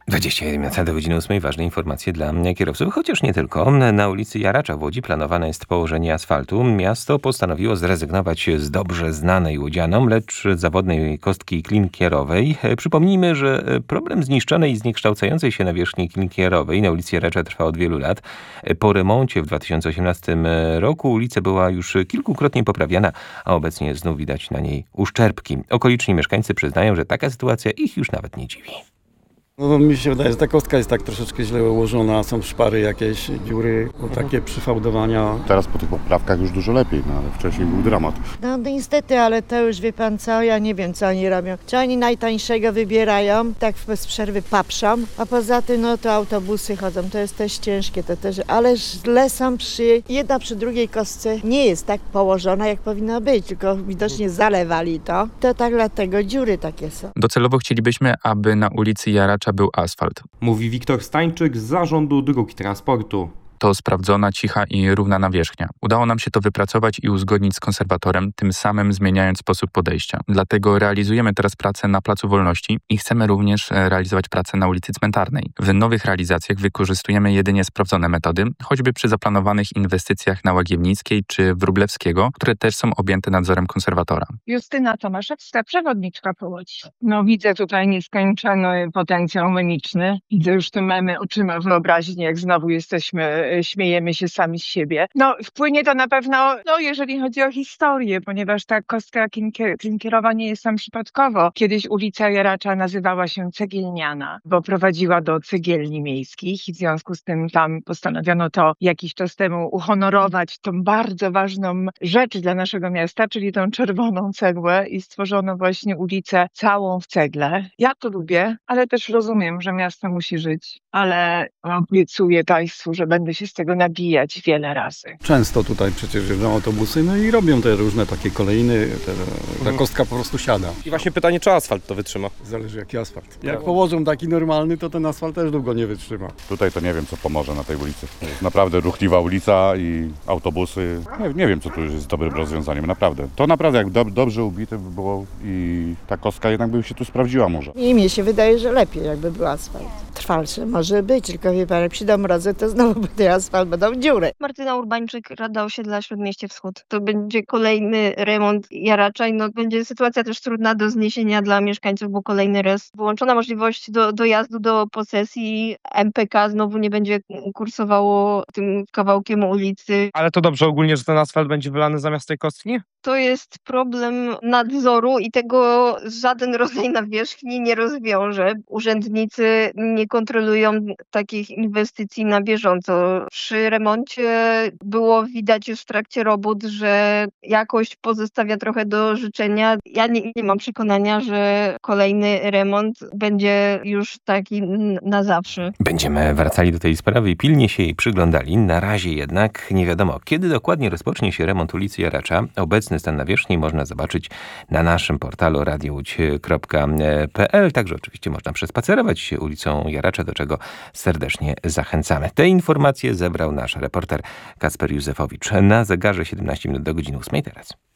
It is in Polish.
21 minut do godziny 8. Ważne informacje dla kierowców, chociaż nie tylko. Na ulicy Jaracza w Łodzi planowane jest położenie asfaltu. Miasto postanowiło zrezygnować z dobrze znanej łodzianom, lecz zawodnej kostki klinkierowej. Przypomnijmy, że problem zniszczonej i zniekształcającej się nawierzchni klinkierowej na ulicy Jaracza trwa od wielu lat. Po remoncie w 2018 roku ulica była już kilkukrotnie poprawiana, a obecnie znów widać na niej uszczerbki. Okoliczni mieszkańcy przyznają, że taka sytuacja ich już nawet nie dziwi. No, mi się wydaje, że ta kostka jest tak troszeczkę źle ułożona, są szpary jakieś, dziury, takie przyfałdowania. Teraz po tych poprawkach już dużo lepiej, ale wcześniej był dramat. No niestety, ale to już wie pan co, ja nie wiem co oni robią. Czy oni najtańszego wybierają, tak bez przerwy papszą, a poza tym no to autobusy chodzą, to jest też ciężkie, to też, ale źle są jedna przy drugiej kostce nie jest tak położona jak powinno być, tylko widocznie zalewali to. To tak dlatego dziury takie są. Docelowo chcielibyśmy, aby na ulicy Jaracza był asfalt. Mówi Wiktor Stańczyk z Zarządu Dróg Transportu. To sprawdzona, cicha i równa nawierzchnia. Udało nam się to wypracować i uzgodnić z konserwatorem, tym samym zmieniając sposób podejścia. Dlatego realizujemy teraz pracę na Placu Wolności i chcemy również realizować pracę na ulicy Cmentarnej. W nowych realizacjach wykorzystujemy jedynie sprawdzone metody, choćby przy zaplanowanych inwestycjach na Łagiewnickiej czy Wróblewskiego, które też są objęte nadzorem konserwatora. Justyna Tomaszewska, przewodniczka po Łodzi. No widzę tutaj nieskończony potencjał memiczny. Widzę już te memy oczyma wyobraźni, jak znowu śmiejemy się sami z siebie. No wpłynie to na pewno, jeżeli chodzi o historię, ponieważ ta kostka klinkierowa nie jest tam przypadkowo. Kiedyś ulica Jaracza nazywała się Cegielniana, bo prowadziła do cegielni miejskich i w związku z tym tam postanowiono to jakiś czas temu uhonorować tą bardzo ważną rzecz dla naszego miasta, czyli tą czerwoną cegłę i stworzono właśnie ulicę całą w cegle. Ja to lubię, ale też rozumiem, że miasto musi żyć, ale obiecuję Państwu, że będę się z tego nabijać wiele razy. Często tutaj przecież jeżdżą autobusy, no i robią te różne takie kolejny, ta kostka po prostu siada. I właśnie pytanie, czy asfalt to wytrzyma? Zależy jaki asfalt. Jak położą taki normalny, to ten asfalt też długo nie wytrzyma. Tutaj to nie wiem, co pomoże na tej ulicy. To jest naprawdę ruchliwa ulica i autobusy. Nie wiem, co tu już jest dobrym rozwiązaniem, naprawdę. To naprawdę jak dobrze ubite by było i ta kostka jednak by się tu sprawdziła może. I mnie się wydaje, że lepiej jakby był asfalt. Trwalszy może być, tylko wie pan, jak przyjdą mrozy, to znowu będzie asfalt, będą dziury. Martyna Urbańczyk, Rada Osiedla Śródmieście Wschód. To będzie kolejny remont Jaracza i będzie sytuacja też trudna do zniesienia dla mieszkańców, bo kolejny raz wyłączona możliwość dojazdu do posesji. MPK znowu nie będzie kursowało tym kawałkiem ulicy. Ale to dobrze ogólnie, że ten asfalt będzie wylany zamiast tej kostki? To jest problem nadzoru i tego żaden rodzaj nawierzchni nie rozwiąże. Urzędnicy nie kontrolują takich inwestycji na bieżąco. Przy remoncie było widać już w trakcie robót, że jakość pozostawia trochę do życzenia. Ja nie mam przekonania, że kolejny remont będzie już taki na zawsze. Będziemy wracali do tej sprawy i pilnie się jej przyglądali. Na razie jednak nie wiadomo, kiedy dokładnie rozpocznie się remont ulicy Jaracza. Obecny stan nawierzchni można zobaczyć na naszym portalu radiołódź.pl. Także oczywiście można przespacerować się ulicą Jaracza, do czego serdecznie zachęcamy. Te informacje zebrał nasz reporter Kacper Józefowicz. Na zegarze 17 minut do godziny 8 teraz.